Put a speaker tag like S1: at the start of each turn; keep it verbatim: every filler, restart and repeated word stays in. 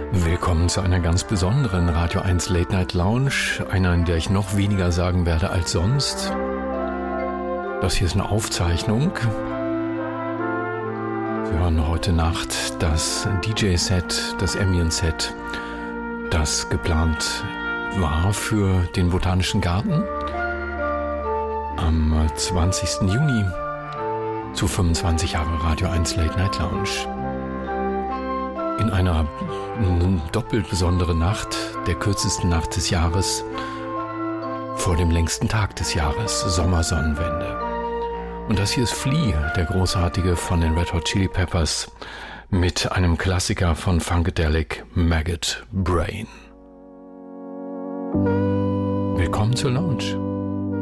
S1: Willkommen zu einer ganz besonderen Radio eins Late Night Lounge, einer, in der ich noch weniger sagen werde als sonst. Das hier ist eine Aufzeichnung. Wir hören heute Nacht das D J-Set, das Ambient-Set, das geplant war für den Botanischen Garten am zwanzigsten Juni zu fünfundzwanzig Jahre Radio eins Late Night Lounge. In einer doppelt besonderen Nacht, der kürzesten Nacht des Jahres, vor dem längsten Tag des Jahres, Sommersonnenwende. Und das hier ist Flea, der großartige von den Red Hot Chili Peppers, mit einem Klassiker von Funkadelic, Maggot Brain. Willkommen zur Lounge.